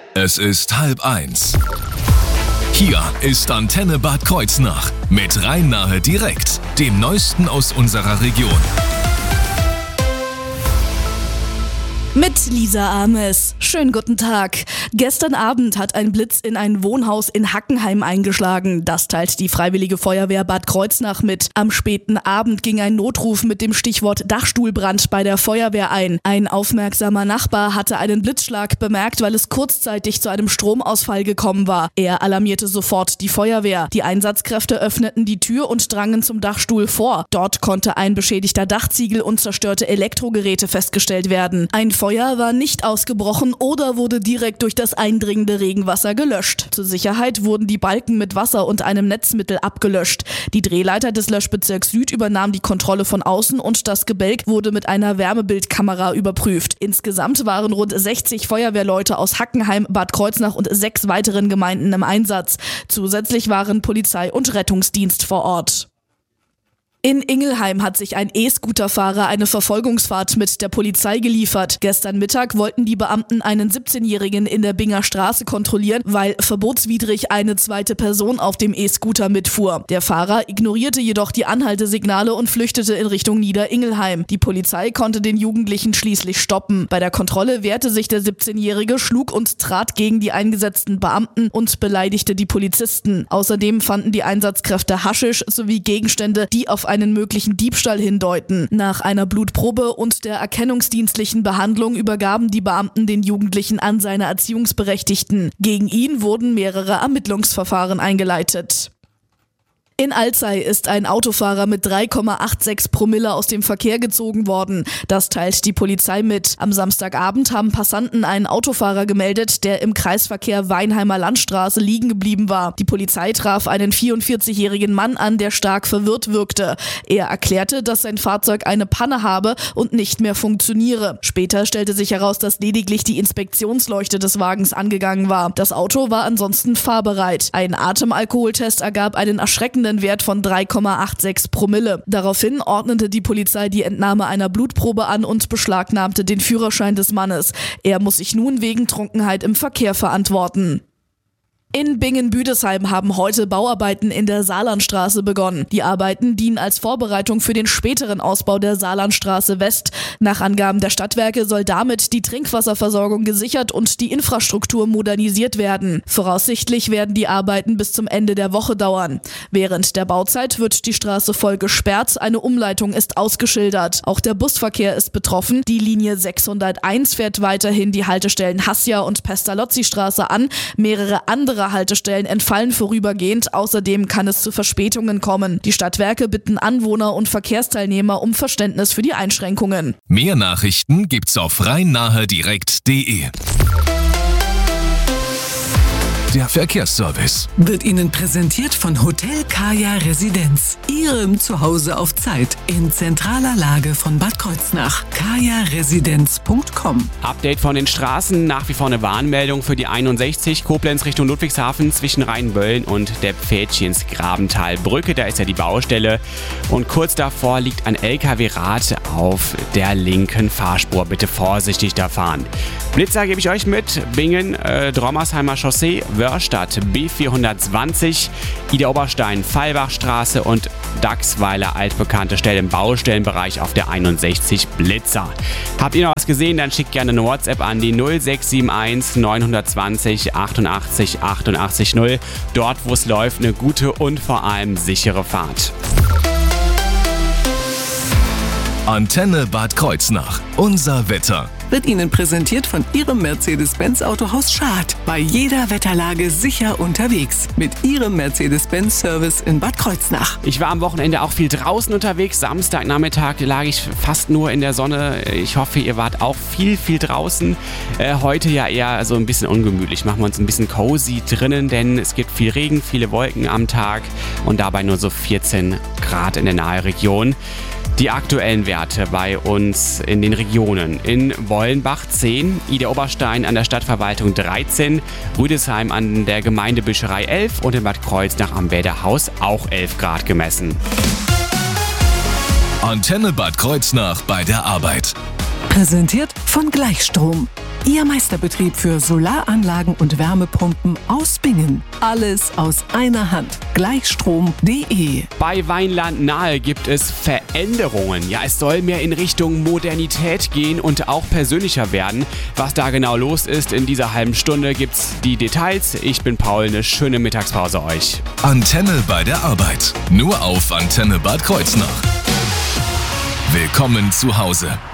Es ist 12:30. Hier ist Antenne Bad Kreuznach mit Rhein-Nahe direkt, dem Neuesten aus unserer Region. Mit Lisa Ames. Schönen guten Tag. Gestern Abend hat ein Blitz in ein Wohnhaus in Hackenheim eingeschlagen. Das teilt die Freiwillige Feuerwehr Bad Kreuznach mit. Am späten Abend ging ein Notruf mit dem Stichwort Dachstuhlbrand bei der Feuerwehr ein. Ein aufmerksamer Nachbar hatte einen Blitzschlag bemerkt, weil es kurzzeitig zu einem Stromausfall gekommen war. Er alarmierte sofort die Feuerwehr. Die Einsatzkräfte öffneten die Tür und drangen zum Dachstuhl vor. Dort konnte ein beschädigter Dachziegel und zerstörte Elektrogeräte festgestellt werden. Ein Feuer war nicht ausgebrochen oder wurde direkt durch das eindringende Regenwasser gelöscht. Zur Sicherheit wurden die Balken mit Wasser und einem Netzmittel abgelöscht. Die Drehleiter des Löschbezirks Süd übernahm die Kontrolle von außen und das Gebälk wurde mit einer Wärmebildkamera überprüft. Insgesamt waren rund 60 Feuerwehrleute aus Hackenheim, Bad Kreuznach und 6 weiteren Gemeinden im Einsatz. Zusätzlich waren Polizei und Rettungsdienst vor Ort. In Ingelheim hat sich ein E-Scooter-Fahrer eine Verfolgungsfahrt mit der Polizei geliefert. Gestern Mittag wollten die Beamten einen 17-Jährigen in der Binger Straße kontrollieren, weil verbotswidrig eine zweite Person auf dem E-Scooter mitfuhr. Der Fahrer ignorierte jedoch die Anhaltesignale und flüchtete in Richtung Nieder-Ingelheim. Die Polizei konnte den Jugendlichen schließlich stoppen. Bei der Kontrolle wehrte sich der 17-Jährige, schlug und trat gegen die eingesetzten Beamten und beleidigte die Polizisten. Außerdem fanden die Einsatzkräfte Haschisch sowie Gegenstände, die auf einen möglichen Diebstahl hindeuten. Nach einer Blutprobe und der erkennungsdienstlichen Behandlung übergaben die Beamten den Jugendlichen an seine Erziehungsberechtigten. Gegen ihn wurden mehrere Ermittlungsverfahren eingeleitet. In Alzey ist ein Autofahrer mit 3,86 Promille aus dem Verkehr gezogen worden. Das teilt die Polizei mit. Am Samstagabend haben Passanten einen Autofahrer gemeldet, der im Kreisverkehr Weinheimer Landstraße liegen geblieben war. Die Polizei traf einen 44-jährigen Mann an, der stark verwirrt wirkte. Er erklärte, dass sein Fahrzeug eine Panne habe und nicht mehr funktioniere. Später stellte sich heraus, dass lediglich die Inspektionsleuchte des Wagens angegangen war. Das Auto war ansonsten fahrbereit. Ein Atemalkoholtest ergab einen erschreckenden Wert von 3,86 Promille. Daraufhin ordnete die Polizei die Entnahme einer Blutprobe an und beschlagnahmte den Führerschein des Mannes. Er muss sich nun wegen Trunkenheit im Verkehr verantworten. In Bingen-Büdesheim haben heute Bauarbeiten in der Saarlandstraße begonnen. Die Arbeiten dienen als Vorbereitung für den späteren Ausbau der Saarlandstraße West. Nach Angaben der Stadtwerke soll damit die Trinkwasserversorgung gesichert und die Infrastruktur modernisiert werden. Voraussichtlich werden die Arbeiten bis zum Ende der Woche dauern. Während der Bauzeit wird die Straße voll gesperrt, eine Umleitung ist ausgeschildert. Auch der Busverkehr ist betroffen. Die Linie 601 fährt weiterhin die Haltestellen Hassia und Pestalozzi-Straße an. Mehrere andere Haltestellen entfallen vorübergehend, außerdem kann es zu Verspätungen kommen. Die Stadtwerke bitten Anwohner und Verkehrsteilnehmer um Verständnis für die Einschränkungen. Mehr Nachrichten gibt's auf rhein-nahe-direkt.de. Der Verkehrsservice wird Ihnen präsentiert von Hotel Kaya Residenz. Ihrem Zuhause auf Zeit in zentraler Lage von Bad Kreuznach. kajaresidenz.com. Update von den Straßen. Nach wie vor eine Warnmeldung für die 61 Koblenz Richtung Ludwigshafen zwischen Rheinböllen und der Pfädchens-Grabentalbrücke. Da ist ja die Baustelle. Und kurz davor liegt ein LKW-Rad auf der linken Fahrspur. Bitte vorsichtig da fahren. Blitzer gebe ich euch mit. Bingen, Drommersheimer Chaussee, Wörstadt B420, Ida Oberstein, Fallbachstraße und Dachsweiler altbekannte Stelle im Baustellenbereich auf der 61 Blitzer. Habt ihr noch was gesehen? Dann schickt gerne eine WhatsApp an die 0671 920 88 88 0. Dort, wo es läuft, eine gute und vor allem sichere Fahrt. Antenne Bad Kreuznach. Unser Wetter. Wird Ihnen präsentiert von Ihrem Mercedes-Benz Autohaus Schad. Bei jeder Wetterlage sicher unterwegs. Mit Ihrem Mercedes-Benz-Service in Bad Kreuznach. Ich war am Wochenende auch viel draußen unterwegs. Samstagnachmittag lag ich fast nur in der Sonne. Ich hoffe, ihr wart auch viel draußen. Heute ja eher so ein bisschen ungemütlich. Machen wir uns ein bisschen cozy drinnen, denn es gibt viel Regen, viele Wolken am Tag und dabei nur so 14 Grad in der Naheregion. Die aktuellen Werte bei uns in den Regionen. In Wollenbach 10, Ida Oberstein an der Stadtverwaltung 13, Rüdesheim an der Gemeindebücherei 11 und in Bad Kreuznach am Bäderhaus auch 11 Grad gemessen. Antenne Bad Kreuznach bei der Arbeit. Präsentiert von Gleichstrom. Ihr Meisterbetrieb für Solaranlagen und Wärmepumpen aus Bingen. Alles aus einer Hand. Gleichstrom.de. Bei Weinland Nahe gibt es Veränderungen. Ja, es soll mehr in Richtung Modernität gehen und auch persönlicher werden. Was da genau los ist, in dieser halben Stunde gibt's die Details. Ich bin Paul, eine schöne Mittagspause euch. Antenne bei der Arbeit. Nur auf Antenne Bad Kreuznach. Willkommen zu Hause.